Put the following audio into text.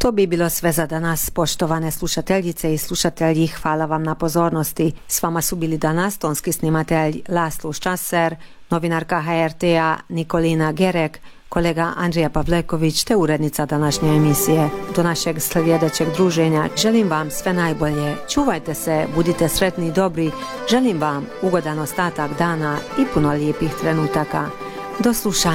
To bi bilo sve za danas, poštovane slušateljice i slušatelji, hvala vam na pozornosti. S vama su bili danas tonski snimatelj Laslo Ščaser, novinarka HRT-a Nikolina Gerek, kolega Andrija Pavleković te urednica današnje emisije. Do našeg sljedećeg druženja želim vam sve najbolje. Čuvajte se, budite sretni i dobri. Želim vam ugodan ostatak dana i puno lijepih trenutaka. Do slušanja.